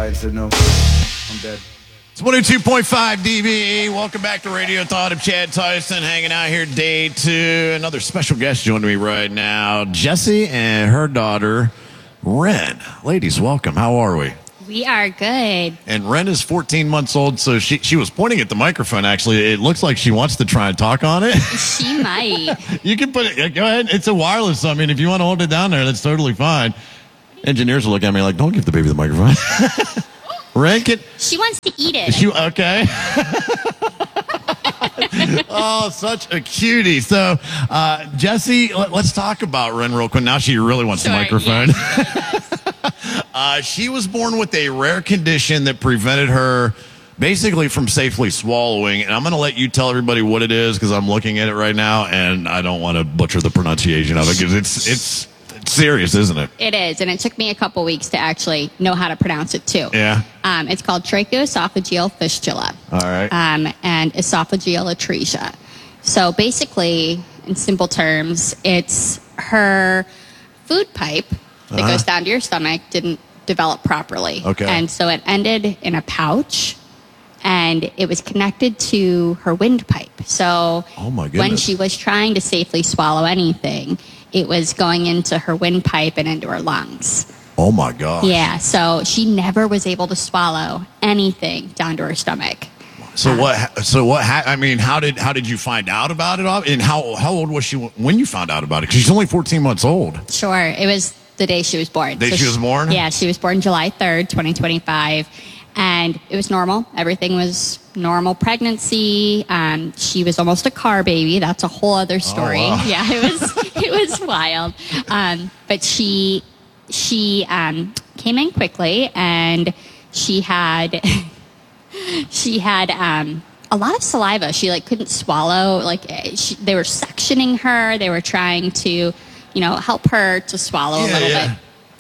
quiet and said, no, I'm dead. It's 102.5 DVE. Welcome back to Radio Thought of Chad Tyson, hanging out here day 2. Another special guest joining me right now, Jessie and her daughter, Ren. Ladies, welcome. How are we? We are good. And Ren is 14 months old, so she was pointing at the microphone, actually. It looks like she wants to try and talk on it. She might. You can put it, go ahead. It's a wireless, so I mean, if you want to hold it down there, that's totally fine. Engineers will look at me like, don't give the baby the microphone. Ren, she wants to eat it. Okay. Oh, such a cutie. So, Jessie, let's talk about Ren real quick. Now she really wants the microphone. Yeah. She was born with a rare condition that prevented her basically from safely swallowing. And I'm going to let you tell everybody what it is because I'm looking at it right now and I don't want to butcher the pronunciation of it because it's serious, isn't it? It is. And it took me a couple weeks to actually know how to pronounce it too. Yeah. It's called tracheoesophageal fistula. All right. And esophageal atresia. So basically, in simple terms, it's her food pipe that goes down to your stomach didn't develop properly. Okay. And so it ended in a pouch and it was connected to her windpipe. So oh my goodness, when she was trying to safely swallow anything, it was going into her windpipe and into her lungs. Oh my gosh. Yeah, so she never was able to swallow anything down to her stomach. So I mean, how did you find out about it? And how old was she when you found out about it? Because she's only 14 months old. Sure. It was the day she was born. She was born? Yeah, she was born July 3rd, 2025. And it was normal. Everything was normal pregnancy. She was almost a car baby. That's a whole other story. Oh, wow. Yeah, it was wild. But she came in quickly and she had a lot of saliva. She couldn't swallow. They were suctioning her. They were trying to, help her to swallow a little bit.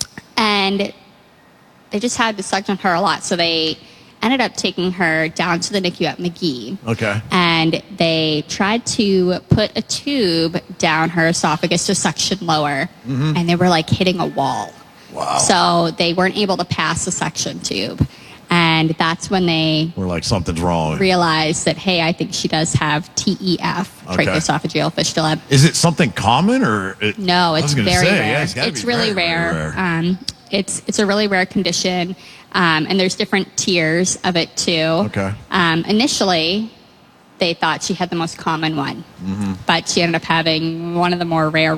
And they just had to suction her a lot. So they ended up taking her down to the NICU at McGee. Okay. And they tried to put a tube down her esophagus to suction lower. Mm-hmm. And they were hitting a wall. Wow. So they weren't able to pass the suction tube. And that's when they were something's wrong. Realized that, hey, I think she does have TEF, tracheoesophageal fistula. Is it something common or? No, it's very rare. Yeah, it's really rare. It's a really rare condition. And there's different tiers of it too. Okay. Initially, they thought she had the most common one, but she ended up having one of the more rare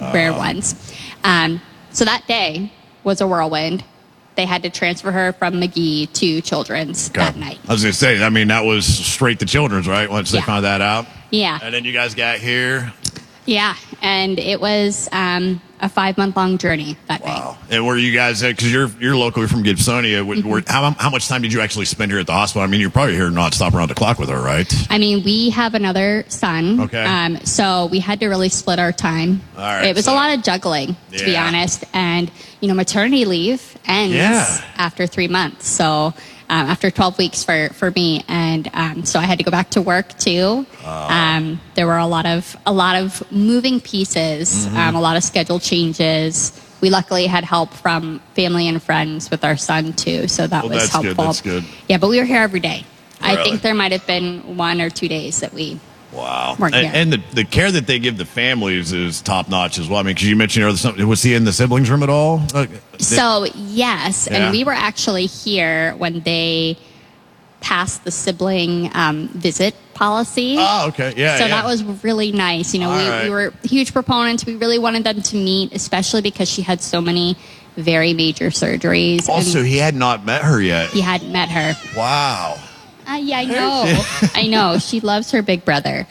ones. So that day was a whirlwind. They had to transfer her from McGee to Children's that night. I was going to say, I mean, that was straight to Children's, right? Once they found that out. Yeah. And then you guys got here. Yeah, and it was a 5-month-long journey that day. Wow. And were you guys, because you're locally from Gibsonia, how much time did you actually spend here at the hospital? I mean, you're probably here nonstop around the clock with her, right? I mean, we have another son. Okay. So we had to really split our time. All right. It was a lot of juggling, to be honest. And, maternity leave ends after 3 months. So after 12 weeks for me. And so I had to go back to work too. There were a lot of moving pieces, a lot of schedule changes. We luckily had help from family and friends with our son too, so that was helpful. Good. That's good. Yeah, but we were here every day. Really? I think there might have been 1 or 2 days that we weren't here. And the care that they give the families is top notch as well. I mean, because you mentioned earlier, was he in the siblings room at all? So yes, and we were actually here when they passed the sibling visit policy. Oh, okay. Yeah. So that was really nice. We were huge proponents. We really wanted them to meet, especially because she had so many very major surgeries. Also, he had not met her yet. He hadn't met her. Wow. Yeah, I know. I know. She loves her big brother.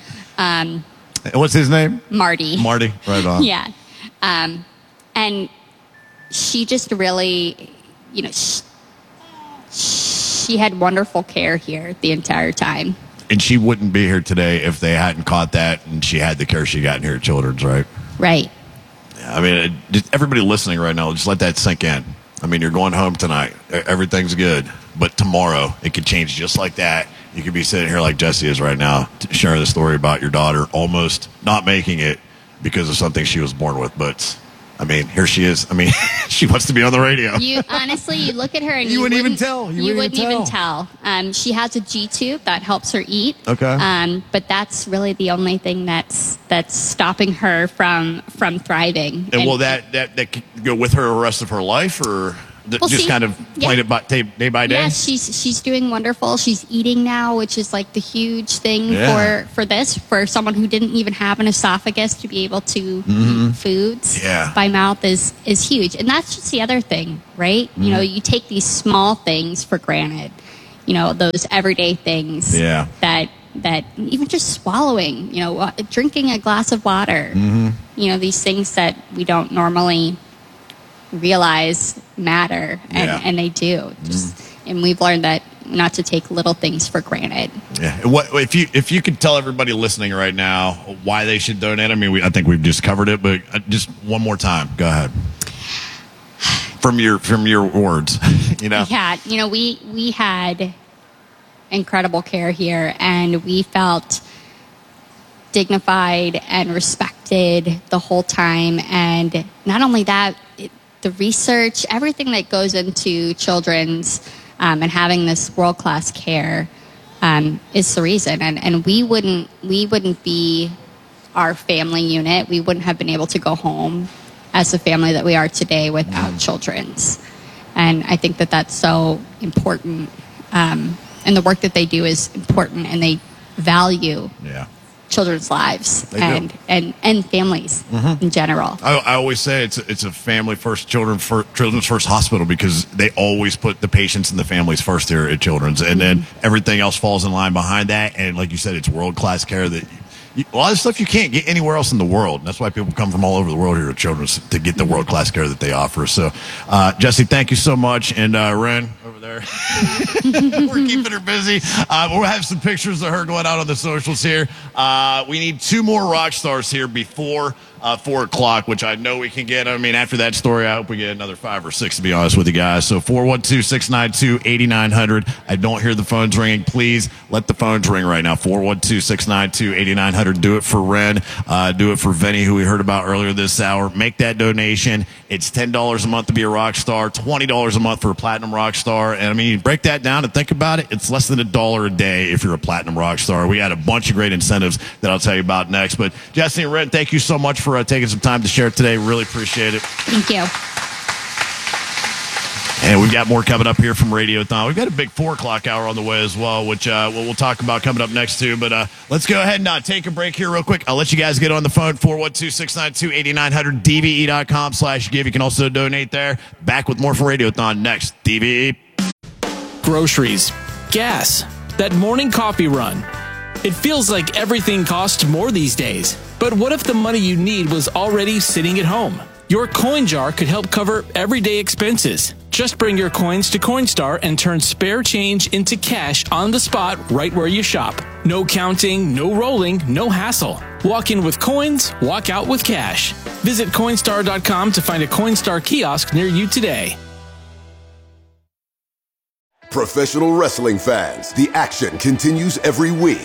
What's his name? Marty. Marty, right on. Yeah. And she just really, she had wonderful care here the entire time. And she wouldn't be here today if they hadn't caught that and she had the care she got in here at Children's, right? Right. Yeah, I mean, everybody listening right now, just let that sink in. I mean, you're going home tonight. Everything's good. But tomorrow, it could change just like that. You could be sitting here like Jessie is right now, sharing the story about your daughter almost not making it because of something she was born with. But I mean, here she is. I mean, she wants to be on the radio. You honestly, you look at her and You wouldn't even tell. You wouldn't even tell. She has a G tube that helps her eat. Okay. But that's really the only thing that's stopping her from thriving. And will that go with her the rest of her life, or kind of playing it day by day? Yeah, she's doing wonderful. She's eating now, which is like the huge thing for someone who didn't even have an esophagus to be able to eat foods by mouth is huge. And that's just the other thing, right? You know, you take these small things for granted. You know, those everyday things that even just swallowing, you know, drinking a glass of water, you know, these things that we don't normally realize matter, and they do. And we've learned that not to take little things for granted. Yeah. What if you could tell everybody listening right now why they should donate? I mean, I think we've just covered it, but just one more time. Go ahead. From your words, you know. Yeah, you know, we had incredible care here, and we felt dignified and respected the whole time. And not only that, the research, everything that goes into children's and having this world-class care is the reason. And we wouldn't be our family unit. We wouldn't have been able to go home as the family that we are today without children's. And I think that that's so important. And the work that they do is important, and they value children's lives and families in general. I always say it's a family first, children's first hospital, because they always put the patients and the families first here at Children's, and then everything else falls in line behind that. And like you said, it's world-class care that a lot of stuff you can't get anywhere else in the world. And that's why people come from all over the world here at Children's to get the world-class care that they offer. So, Jessie, thank you so much. And Ren, over there, we're keeping her busy. We'll have some pictures of her going out on the socials here. We need 2 more rock stars here before 4 o'clock, which I know we can get. I mean, after that story, I hope we get another 5 or 6, to be honest with you guys. So 412-692-8900. I don't hear the phones ringing. Please let the phones ring right now. 412-692-8900. Do it for Ren. Do it for Vinny, who we heard about earlier this hour. Make that donation. It's $10 a month to be a rock star, $20 a month for a platinum rock star. And I mean, you break that down and think about it, it's less than $1 a day if you're a platinum rock star. We had a bunch of great incentives that I'll tell you about next. But Jessie and Ren, thank you so much for taking some time to share today. Really appreciate it. Thank you. And we've got more coming up here from Radiothon. We've got a big 4 o'clock hour on the way as well, which we'll talk about coming up next too. But let's go ahead and take a break here real quick. I'll let you guys get on the phone, 412-692-8900, DVE.com/give. You can also donate there. Back with more from Radiothon next. DVE. Groceries, gas, that morning coffee run. It feels like everything costs more these days. But what if the money you need was already sitting at home? Your coin jar could help cover everyday expenses. Just bring your coins to Coinstar and turn spare change into cash on the spot right where you shop. No counting, no rolling, no hassle. Walk in with coins, walk out with cash. Visit Coinstar.com to find a Coinstar kiosk near you today. Professional wrestling fans, the action continues every week.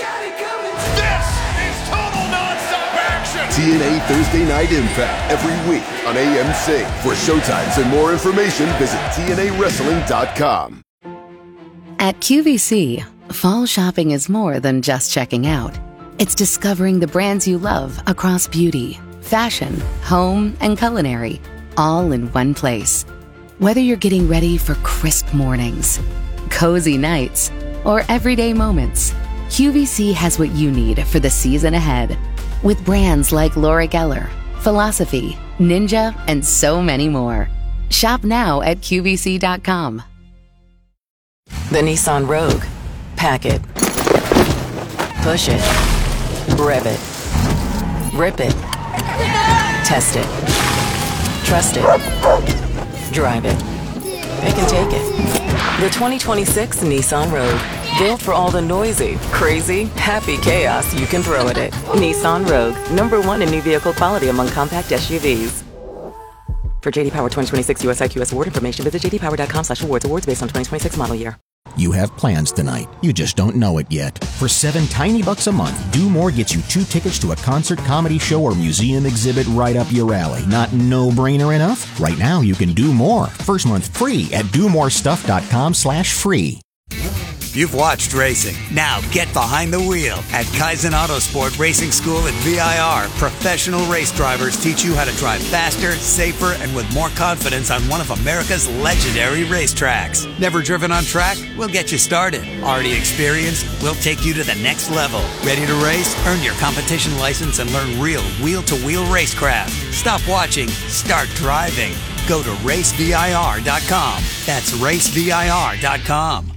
TNA Thursday Night Impact every week on AMC. For showtimes and more information, visit TNAWrestling.com. At QVC, fall shopping is more than just checking out. It's discovering the brands you love across beauty, fashion, home, and culinary, all in one place. Whether you're getting ready for crisp mornings, cozy nights, or everyday moments, QVC has what you need for the season ahead. With brands like Laura Geller, Philosophy, Ninja, and so many more. Shop now at QVC.com. The Nissan Rogue. Pack it. Push it. Rev it. Rip it. Test it. Trust it. Drive it. It can take it. The 2026 Nissan Rogue. Built for all the noisy, crazy, happy chaos you can throw at it. Nissan Rogue, #1 in new vehicle quality among compact SUVs. For JD Power 2026 US IQS award information, visit jdpower.com/awards. Awards based on 2026 model year. You have plans tonight. You just don't know it yet. For $7 tiny bucks a month, Do More gets you 2 tickets to a concert, comedy show, or museum exhibit right up your alley. Not no-brainer enough? Right now, you can do more. First month free at domorestuff.com/free. You've watched racing. Now get behind the wheel. At Kaizen Autosport Racing School at VIR, professional race drivers teach you how to drive faster, safer, and with more confidence on one of America's legendary racetracks. Never driven on track? We'll get you started. Already experienced? We'll take you to the next level. Ready to race? Earn your competition license and learn real wheel-to-wheel racecraft. Stop watching. Start driving. Go to racevir.com. That's racevir.com.